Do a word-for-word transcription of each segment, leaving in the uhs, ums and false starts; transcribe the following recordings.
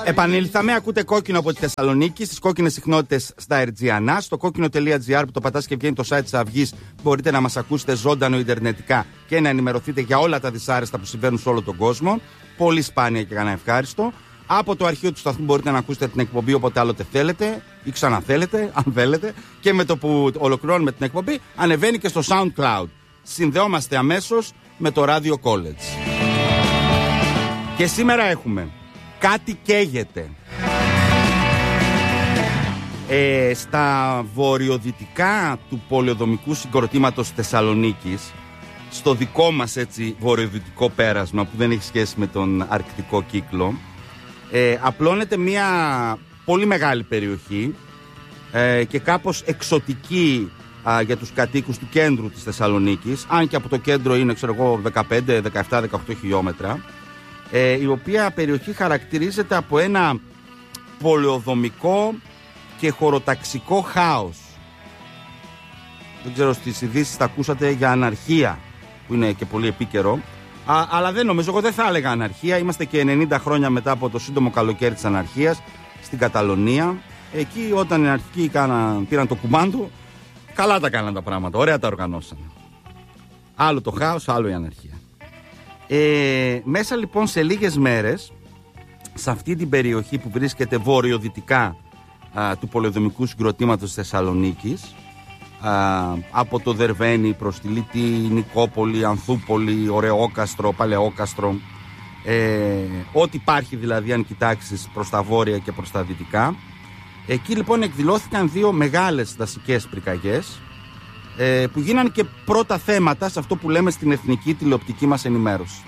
Επανήλθαμε, ακούτε Κόκκινο από τη Θεσσαλονίκη, στις κόκκινες συχνότητες στα Ερτζιανά, στο κόκκινο τελεία τζι άρ που το πατάς και βγαίνει το site της Αυγής. Μπορείτε να μας ακούσετε ζωντανό ιντερνετικά και να ενημερωθείτε για όλα τα δυσάρεστα που συμβαίνουν σε όλο τον κόσμο. Πολύ σπάνια και κανένα ευχάριστο. Από το αρχείο του σταθμού μπορείτε να ακούσετε την εκπομπή όποτε άλλοτε θέλετε ή ξαναθέλετε, αν θέλετε. Και με το που ολοκληρώνουμε την εκπομπή, ανεβαίνει και στο SoundCloud. Συνδεόμαστε αμέσως με το Radio College. Και σήμερα έχουμε κάτι καίγεται. Ε, στα βορειοδυτικά του πολεοδομικού συγκροτήματος Θεσσαλονίκης, στο δικό μας έτσι βορειοδυτικό πέρασμα που δεν έχει σχέση με τον αρκτικό κύκλο, ε, απλώνεται μια πολύ μεγάλη περιοχή ε, και κάπως εξωτική α, για τους κατοίκους του κέντρου της Θεσσαλονίκης, αν και από το κέντρο είναι ξέρω εγώ δεκαπέντε, δεκαεπτά, δεκαοκτώ χιλιόμετρα, ε, η οποία περιοχή χαρακτηρίζεται από ένα πολεοδομικό και χωροταξικό χάος. Δεν ξέρω, στις ειδήσεις τα ακούσατε για αναρχία, που είναι και πολύ επίκαιρο. Α, αλλά δεν νομίζω, εγώ δεν θα έλεγα αναρχία. Είμαστε και ενενήντα χρόνια μετά από το σύντομο καλοκαίρι της αναρχίας στην Καταλωνία. Εκεί όταν οι αναρχικοί κάναν, πήραν το κουμάντο, καλά τα κάναν τα πράγματα, ωραία τα οργανώσαν. Άλλο το χάος, άλλο η αναρχία. Ε, μέσα λοιπόν σε λίγες μέρες, σε αυτή την περιοχή που βρίσκεται βορειοδυτικά α, του πολεοδομικού συγκροτήματος Θεσσαλονίκης, α, από το Δερβαίνη προς τη Λύτη, Νικόπολη, Ανθούπολη, Ωρεόκαστρο, Παλαιόκαστρο, ε, ό,τι υπάρχει δηλαδή αν κοιτάξεις προς τα βόρεια και προς τα δυτικά. Εκεί λοιπόν εκδηλώθηκαν δύο μεγάλες δασικές πυρκαγιές ε, που γίνανε και πρώτα θέματα σε αυτό που λέμε στην εθνική τηλεοπτική μας ενημέρωση.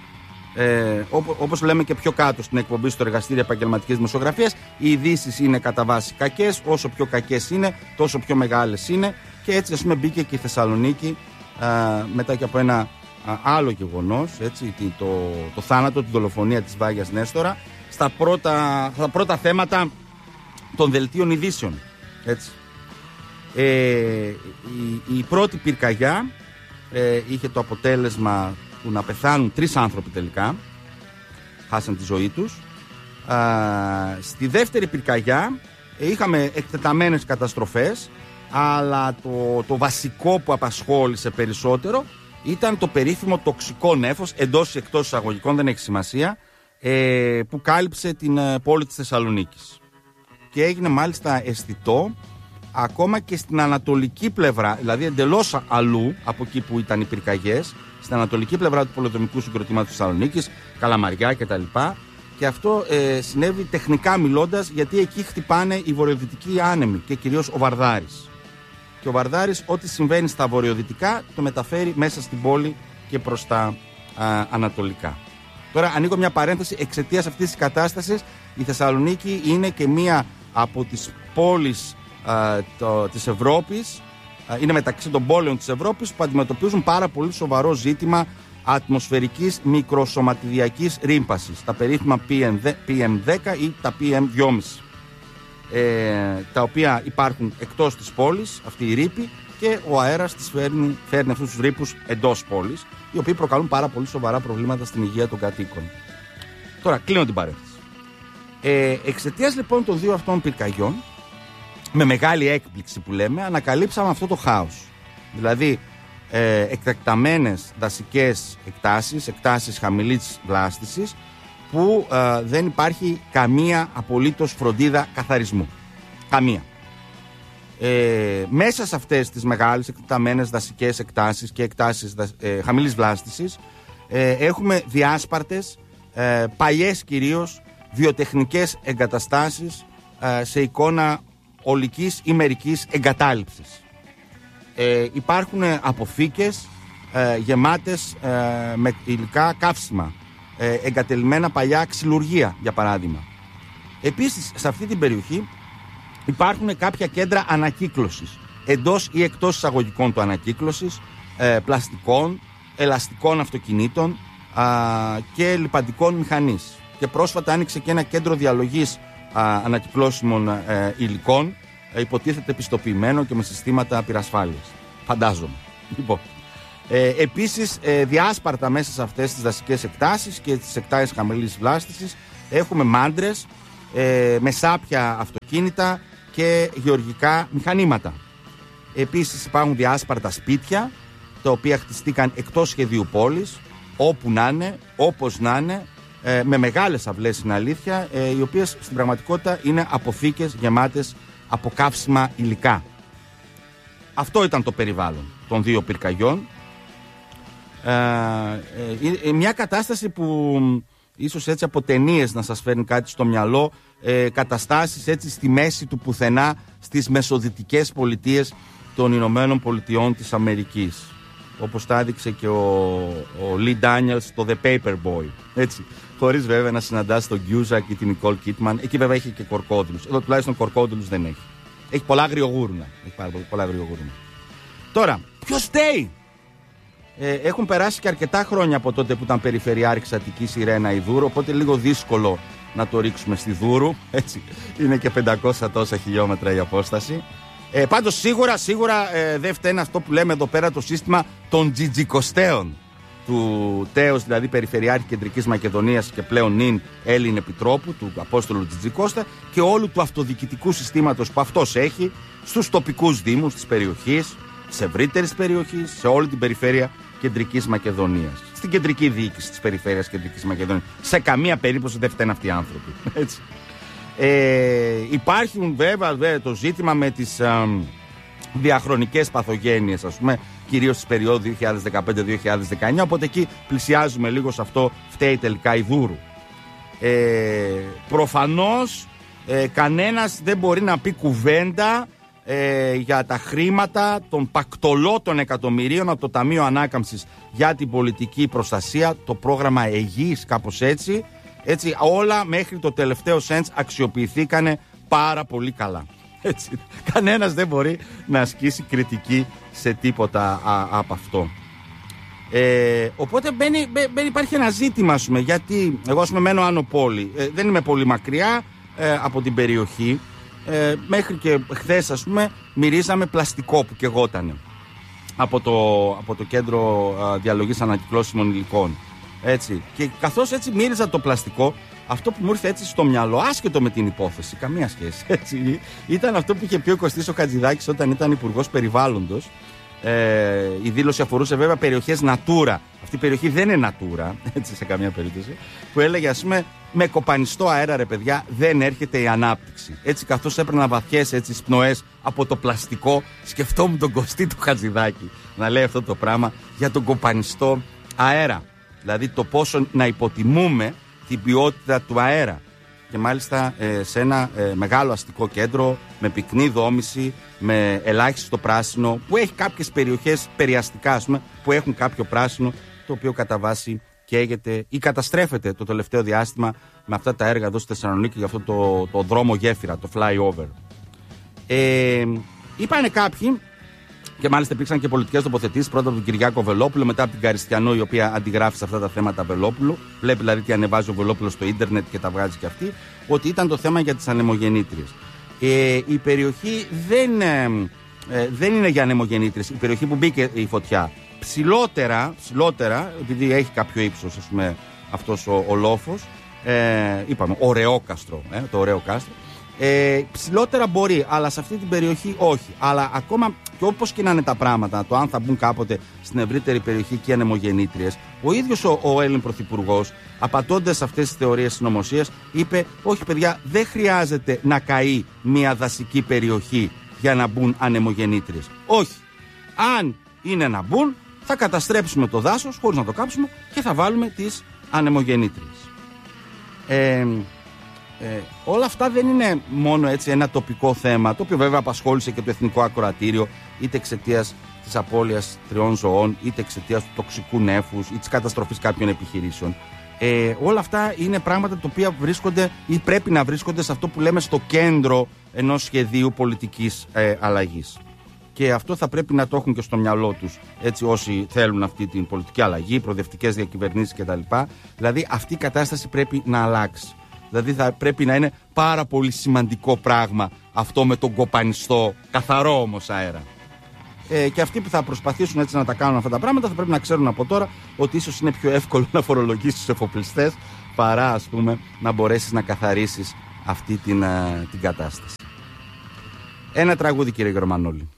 Ε, όπω, όπως λέμε και πιο κάτω στην εκπομπή στο Εργαστήριο Επαγγελματικής Δημοσιογραφίας, οι ειδήσεις είναι κατά βάση κακές. Όσο πιο κακές είναι, τόσο πιο μεγάλες είναι. Και έτσι, ας πούμε, μπήκε και η Θεσσαλονίκη α, μετά και από ένα α, άλλο γεγονός, έτσι, το, το θάνατο, την δολοφονία της Βάγιας Νέστορα, στα πρώτα, στα πρώτα θέματα των δελτίων ειδήσεων. Έτσι. Ε, η, η πρώτη πυρκαγιά ε, είχε το αποτέλεσμα του να πεθάνουν τρεις άνθρωποι τελικά, χάσαν τη ζωή τους. Α, στη δεύτερη πυρκαγιά ε, είχαμε εκτεταμένες καταστροφές, αλλά το, το βασικό που απασχόλησε περισσότερο ήταν το περίφημο τοξικό νέφος, εντός ή εκτός εισαγωγικών, δεν έχει σημασία, ε, που κάλυψε την ε, πόλη της Θεσσαλονίκης. Και έγινε μάλιστα αισθητό ακόμα και στην ανατολική πλευρά, δηλαδή εντελώς αλλού από εκεί που ήταν οι πυρκαγιές, στην ανατολική πλευρά του πολεοδομικού συγκροτήματος της Θεσσαλονίκης, Καλαμαριά κτλ. Και αυτό ε, συνέβη τεχνικά μιλώντας, γιατί εκεί χτυπάνε οι βορειοδυτικοί άνεμοι και κυρίως ο Βαρδάρης. Και ο Βαρδάρης, ό,τι συμβαίνει στα βορειοδυτικά, το μεταφέρει μέσα στην πόλη και προς τα α, ανατολικά. Τώρα ανοίγω μια παρένθεση, εξαιτίας αυτής της κατάστασης η Θεσσαλονίκη είναι και μία από τις πόλεις α, το, της Ευρώπης, α, είναι μεταξύ των πόλεων της Ευρώπης που αντιμετωπίζουν πάρα πολύ σοβαρό ζήτημα ατμοσφαιρικής μικροσωματιδιακής ρήμπασης, τα περίφημα πι εμ δέκα ή τα πι εμ δυόμισι, ε, τα οποία υπάρχουν εκτός της πόλης, αυτή η ρήπη, και ο αέρας της φέρνει, φέρνει αυτούς τους ρήπους εντός πόλης, οι οποίοι προκαλούν πάρα πολύ σοβαρά προβλήματα στην υγεία των κατοίκων. Τώρα κλείνω την παρένθεση. Ε, εξαιτίας λοιπόν των δύο αυτών πυρκαγιών, με μεγάλη έκπληξη που λέμε, ανακαλύψαμε αυτό το χάος. Δηλαδή ε, εκτακταμένες δασικές εκτάσεις, εκτάσεις χαμηλής βλάστησης, που ε, δεν υπάρχει καμία απολύτως φροντίδα καθαρισμού. Καμία. Ε, μέσα σε αυτές τις μεγάλες εκτεταμένες δασικές εκτάσεις και εκτάσεις ε, χαμηλής βλάστησης ε, έχουμε διάσπαρτες, ε, παλιές κυρίως, βιοτεχνικές εγκαταστάσεις ε, σε εικόνα ολικής ή μερικής εγκατάλειψης. Ε, υπάρχουν αποθήκες ε, γεμάτες ε, με υλικά καύσιμα, ε, εγκατελειμμένα παλιά ξυλουργεία για παράδειγμα. Επίσης σε αυτή την περιοχή υπάρχουν κάποια κέντρα ανακύκλωσης, εντός ή εκτός εισαγωγικών του ανακύκλωσης, ε, πλαστικών, ελαστικών αυτοκινήτων α, και λιπαντικών μηχανής. Και πρόσφατα άνοιξε και ένα κέντρο διαλογής α, ανακυκλώσιμων ε, υλικών, ε, υποτίθεται πιστοποιημένο και με συστήματα πυρασφάλειας. Φαντάζομαι. Λοιπόν, ε, επίσης, ε, διάσπαρτα μέσα σε αυτές τις δασικές εκτάσεις και τις εκτάσεις χαμηλής βλάστησης έχουμε μάντρες, ε, μεσάπια αυτοκίνητα και γεωργικά μηχανήματα. Επίσης υπάρχουν διάσπαρτα σπίτια, τα οποία χτιστήκαν εκτός σχεδίου πόλης, όπου να είναι, όπως να είναι, ε, με μεγάλες αυλές είναι αλήθεια, ε, οι οποίες στην πραγματικότητα είναι αποθήκες γεμάτες από καύσιμα υλικά. Αυτό ήταν το περιβάλλον των δύο πυρκαγιών. Ε, ε, ε, μια κατάσταση που ίσως έτσι από ταινίες να σας φέρνει κάτι στο μυαλό, ε, καταστάσεις έτσι στη μέση του πουθενά στις μεσοδυτικές πολιτείες των Ηνωμένων Πολιτειών της Αμερικής, όπως τα έδειξε και ο, ο Lee Daniels στο The Paperboy, έτσι, χωρίς βέβαια να συναντάς τον Cusack ή την Nicole Kidman. Εκεί βέβαια έχει και κορκόδιλους, εδώ τουλάχιστον κορκόδιλους δεν έχει. Έχει πολλά αγριογούρουνα. Έχει πάρα πολλά αγριογούρουνα. Τώρα, ποιος στέει? Ε, έχουν περάσει και αρκετά χρόνια από τότε που ήταν περιφερειάρχης Αττικής η Ρένα η Δούρου, οπότε λίγο δύσκολο να το ρίξουμε στη Δούρου. Έτσι, είναι και πεντακόσια τόσα χιλιόμετρα η απόσταση. Ε, πάντως σίγουρα, σίγουρα ε, δεν φταίνει αυτό που λέμε εδώ πέρα το σύστημα των τζιτζικοστέων του τέος, δηλαδή Περιφερειάρχη Κεντρικής Μακεδονίας και πλέον νυν Έλλην Επιτρόπου, του Απόστολου Τζιτζικώστα, και όλου του αυτοδιοικητικού συστήματος που αυτός έχει στους τοπικούς δήμους της περιοχής, της ευρύτερης περιοχής, σε όλη την περιφέρεια Κεντρικής Μακεδονίας. Στην κεντρική διοίκηση της περιφέρειας Κεντρικής Μακεδονίας. Σε καμία περίπτωση δεν φταίνουν αυτοί οι άνθρωποι. Έτσι. Ε, υπάρχουν βέβαια, βέβαια το ζήτημα με τις α, διαχρονικές παθογένειες, ας πούμε, κυρίως στις περίοδου δύο χιλιάδες δεκαπέντε δύο χιλιάδες δεκαεννιά, οπότε εκεί πλησιάζουμε λίγο σε αυτό, φταίει τελικά η Δούρου. Ε, προφανώς ε, κανένας δεν μπορεί να πει κουβέντα ε, για τα χρήματα των πακτολώτων εκατομμυρίων από το Ταμείο Ανάκαμψης για την πολιτική προστασία, το πρόγραμμα Αιγής, κάπως έτσι. Έτσι, όλα μέχρι το τελευταίο σέντς αξιοποιηθήκανε πάρα πολύ καλά. Έτσι, κανένας δεν μπορεί να ασκήσει κριτική σε τίποτα α, από αυτό. Ε, οπότε μπαίνει, μπαίνει, υπάρχει ένα ζήτημα, ας πούμε, γιατί εγώ, ας πούμε, μένω Άνω Πόλη, ε, δεν είμαι πολύ μακριά ε, από την περιοχή. Ε, μέχρι και χθες, ας πούμε, μυρίζαμε πλαστικό που καιγότανε από το, από το κέντρο α, διαλογής ανακυκλώσιμων υλικών. Έτσι. Και καθώς έτσι μύριζα το πλαστικό, αυτό που μου ήρθε έτσι στο μυαλό, άσχετο με την υπόθεση, καμία σχέση, έτσι, ήταν αυτό που είχε πει ο Κωστής ο Χατζηδάκης όταν ήταν υπουργός περιβάλλοντος. Ε, η δήλωση αφορούσε βέβαια περιοχές Natura. Αυτή η περιοχή δεν είναι Natura, έτσι, σε καμία περίπτωση. Που έλεγε, ας πούμε, με κοπανιστό αέρα, ρε παιδιά, δεν έρχεται η ανάπτυξη. Έτσι, καθώς έπαιρνα βαθιές έτσι σπνοές από το πλαστικό, σκεφτόμουν τον Κωστή του Χατζηδάκη να λέει αυτό το πράγμα για τον κοπανιστό αέρα. Δηλαδή το πόσο να υποτιμούμε την ποιότητα του αέρα. Και μάλιστα ε, σε ένα ε, μεγάλο αστικό κέντρο με πυκνή δόμηση, με ελάχιστο πράσινο, που έχει κάποιες περιοχές περιαστικά, ας πούμε, που έχουν κάποιο πράσινο, το οποίο κατά βάση καίγεται ή καταστρέφεται το τελευταίο διάστημα με αυτά τα έργα εδώ στη Θεσσαλονίκη για αυτό το, το δρόμο γέφυρα, το flyover. Ε, είπανε κάποιοι, και μάλιστα υπήρξαν και πολιτικές τοποθετήσεις, πρώτα από τον Κυριάκο Βελόπουλο, μετά από την Καριστιανό, η οποία αντιγράφει σε αυτά τα θέματα Βελόπουλου. Βλέπει δηλαδή τι ανεβάζει ο Βελόπουλος στο ίντερνετ και τα βγάζει και αυτή, ότι ήταν το θέμα για τις ανεμογεννήτριες. Ε, η περιοχή δεν, ε, δεν είναι για ανεμογεννήτριες. Η περιοχή που μπήκε η φωτιά, ψηλότερα, ψηλότερα επειδή έχει κάποιο ύψος, ας πούμε, αυτός ο, ο λόφος, ε, είπαμε, ωραιόκαστρο, ε, το ωραίο κάστρο. Ε, ψηλότερα μπορεί, αλλά σε αυτή την περιοχή όχι. Αλλά ακόμα και όπως και να είναι τα πράγματα, το αν θα μπουν κάποτε στην ευρύτερη περιοχή και οι ανεμογεννήτριες, ο ίδιος ο, ο Έλλην Πρωθυπουργός, απαντώντας σε αυτές τις θεωρίες συνωμοσίας, είπε: όχι, παιδιά, δεν χρειάζεται να καεί μια δασική περιοχή για να μπουν ανεμογεννήτριες. Όχι. Αν είναι να μπουν, θα καταστρέψουμε το δάσος χωρίς να το κάψουμε και θα βάλουμε τις ανεμογεννήτριες. Ε, Ε, όλα αυτά δεν είναι μόνο έτσι ένα τοπικό θέμα, το οποίο βέβαια απασχόλησε και το Εθνικό Ακροατήριο, είτε εξαιτίας της απώλειας τριών ζωών, είτε εξαιτίας του τοξικού νέφους ή της καταστροφής κάποιων επιχειρήσεων. Ε, όλα αυτά είναι πράγματα τα οποία βρίσκονται ή πρέπει να βρίσκονται σε αυτό που λέμε στο κέντρο ενός σχεδίου πολιτικής ε, αλλαγής. Και αυτό θα πρέπει να το έχουν και στο μυαλό τους, έτσι, όσοι θέλουν αυτή την πολιτική αλλαγή, προοδευτικές διακυβερνήσεις κτλ. Δηλαδή αυτή η κατάσταση πρέπει να αλλάξει. Δηλαδή θα πρέπει να είναι πάρα πολύ σημαντικό πράγμα αυτό με τον κοπανιστό, καθαρό όμως αέρα. Ε, και αυτοί που θα προσπαθήσουν έτσι να τα κάνουν αυτά τα πράγματα θα πρέπει να ξέρουν από τώρα ότι ίσως είναι πιο εύκολο να φορολογήσεις τους εφοπλιστές παρά, ας πούμε, να μπορέσεις να καθαρίσεις αυτή την, την κατάσταση. Ένα τραγούδι, κύριε Γερμανόλη.